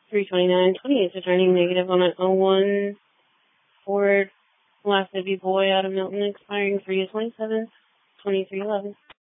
329.20 is returning negative on an 01 Ford Last W Boy out of Milton, expiring 3/27/2311.